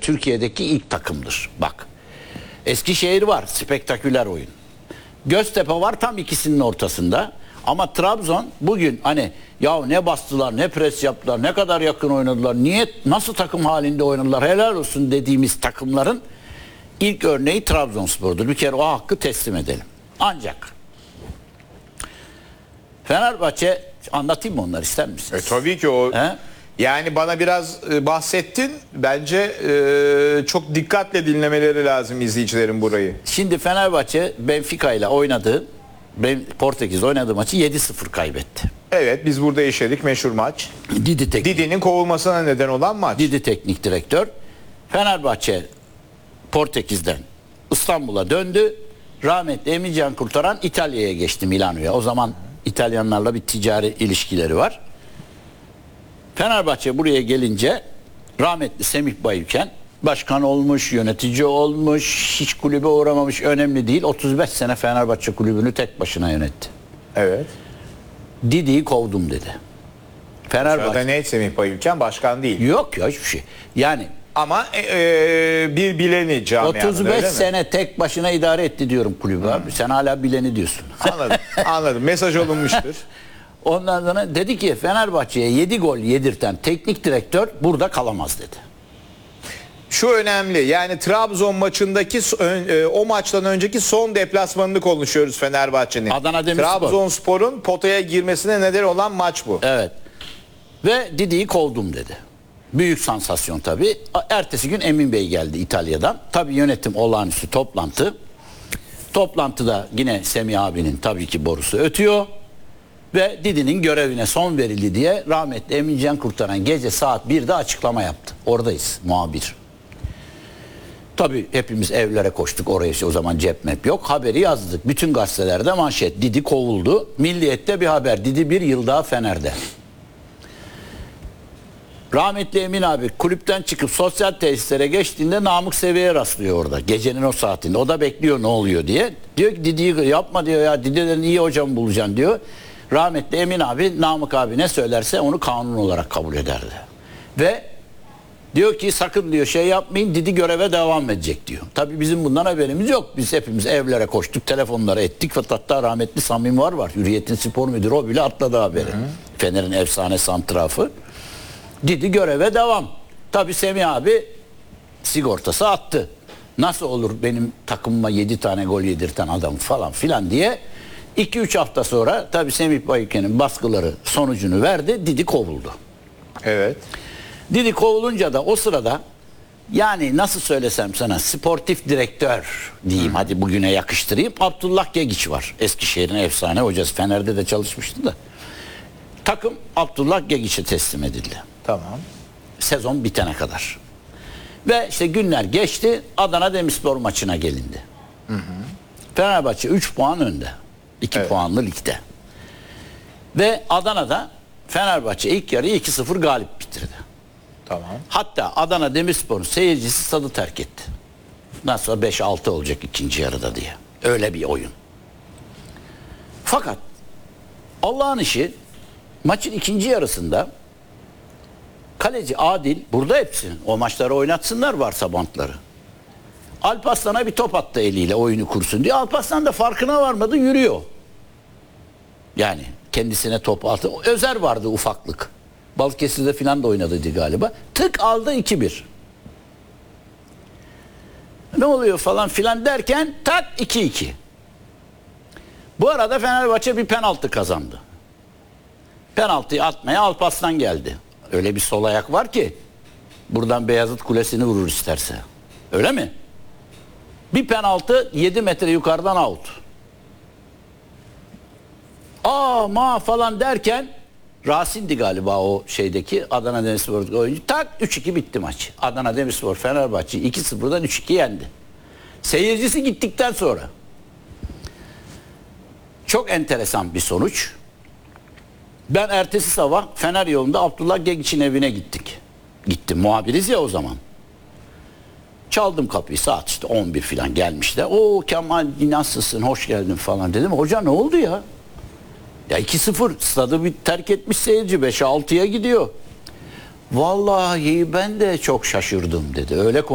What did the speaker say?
Türkiye'deki ilk takımdır. Bak. Eskişehir var. Spektaküler oyun. Göztepe var tam ikisinin ortasında. Ama Trabzon bugün hani ya ne bastılar, ne pres yaptılar, ne kadar yakın oynadılar, niye, nasıl takım halinde oynadılar, helal olsun dediğimiz takımların ilk örneği Trabzonspor'dur. Bir kere o hakkı teslim edelim. Ancak Fenerbahçe, anlatayım mı onları, ister misiniz? Tabii ki o. He? Yani bana biraz bahsettin. Bence çok dikkatle dinlemeleri lazım izleyicilerin burayı. Şimdi Fenerbahçe Benfica ile oynadığı, Portekiz oynadığı maçı 7-0 kaybetti. Evet, biz burada işledik meşhur maç. Didi'nin kovulmasına neden olan maç. Didi teknik direktör. Fenerbahçe Portekiz'den İstanbul'a döndü. Rahmetli Emin Can Kurtaran İtalya'ya geçti, Milano'ya. O zaman İtalyanlarla bir ticari ilişkileri var. Fenerbahçe buraya gelince rahmetli Semih Bayüken başkan olmuş, yönetici olmuş, hiç kulübe uğramamış, önemli değil. 35 sene Fenerbahçe kulübünü tek başına yönetti. Evet. Didi'yi kovdum dedi. Fenerbahçe. Sırada ne Semih Bayülken başkan değil. Yok ya, hiçbir şey. Yani ama bir bileni camianın, 35 sene tek başına idare etti diyorum kulübü abi. Sen hala bileni diyorsun. Anladım. Anladım. Mesaj olunmuştur. Ondan sonra dedi ki Fenerbahçe'ye 7 gol yedirten teknik direktör burada kalamaz dedi. Şu önemli, yani Trabzon maçındaki o maçtan önceki son deplasmanını konuşuyoruz Fenerbahçe'nin. Adana Demirspor. Trabzonspor'un potaya girmesine neden olan maç bu. Evet. Ve Didi'yi kovdum dedi. Büyük sansasyon tabii. Ertesi gün Emin Bey geldi İtalya'dan. Tabii yönetim olağanüstü toplantı. Toplantıda yine Semih abinin tabii ki borusu ötüyor. Ve Didi'nin görevine son verildi diye rahmetli Emin Can Kurtaran gece saat 1'de açıklama yaptı. Oradayız, muhabir. Tabii hepimiz evlere koştuk, oraya o zaman cep map yok. Haberi yazdık. Bütün gazetelerde manşet. Didi kovuldu. Milliyet'te bir haber. Didi bir yıl daha Fener'de. Rahmetli Emin abi kulüpten çıkıp sosyal tesislere geçtiğinde Namık Seviye'ye rastlıyor orada. Gecenin o saatinde. O da bekliyor ne oluyor diye. Diyor ki Didi'yi yapma diyor ya. Didi'den iyi hocam bulacaksın diyor. Rahmetli Emin abi Namık abi ne söylerse onu kanun olarak kabul ederdi. Ve diyor ki sakın diyor şey yapmayın, Didi göreve devam edecek diyor. Tabii bizim bundan haberimiz yok. Biz hepimiz evlere koştuk, telefonlara ettik. Hatta rahmetli Samim var. Hürriyet'in spor müdürü, o bile atladı haberi. Fener'in efsane santrafı. Didi göreve devam. Tabii Semih abi sigortası attı. Nasıl olur benim takımıma 7 tane gol yedirten adam falan filan diye 2-3 hafta sonra tabii Semih Bayüken'in baskıları sonucunu verdi. Didi kovuldu. Evet. Didi kovulunca da o sırada, yani nasıl söylesem sana, sportif direktör diyeyim, hadi bugüne yakıştırayım, Abdullah Gegiç var. Eskişehir'in efsane hocası. Fener'de de çalışmıştı da. Takım Abdullah Gegiç'e teslim edildi. Tamam. Sezon bitene kadar. Ve işte günler geçti. Adana Demirspor maçına gelindi. Fenerbahçe 3 puan önde. 2 puanlı ligde. Ve Adana'da Fenerbahçe ilk yarıyı 2-0 galip bitirdi. Tamam. Hatta Adana Demirspor'un seyircisi stadı terk etti. Nasıl 5-6 olacak ikinci yarıda diye. Öyle bir oyun. Fakat Allah'ın işi, maçın ikinci yarısında kaleci Adil, burada hepsi o maçları oynatsınlar varsa bantları. Alparslan'a bir top attı eliyle oyunu kursun diye. Alparslan da farkına varmadı, yürüyor. Yani kendisine top attı. Özer vardı, ufaklık. Balıkesir'de filan da oynadıydı galiba. Tık aldı 2-1. Ne oluyor falan filan derken tak 2-2. Bu arada Fenerbahçe bir penaltı kazandı. Penaltıyı atmaya Alparslan geldi. Öyle bir sol ayak var ki buradan Beyazıt Kulesi'ni vurur isterse. Öyle mi? Bir penaltı 7 metre yukarıdan out. Ma falan derken Rasin'di galiba o şeydeki Adana Demirspor oyuncu. Tak 3-2 bitti maç. Adana Demirspor Fenerbahçe 2-0'dan 3-2 yendi. Seyircisi gittikten sonra. Çok enteresan bir sonuç. Ben ertesi sabah Fener yolunda Abdullah Gegiç'in evine gittik. Gittim, muhabiriz ya o zaman. Çaldım kapıyı, saat işte 11 falan gelmişler. O Kemal nasılsın, hoş geldin falan dedim. Hoca ne oldu ya? Ya 2-0 stadı bir terk etmiş seyirci, 5'e 6'ya gidiyor. Vallahi ben de çok şaşırdım dedi. Öyle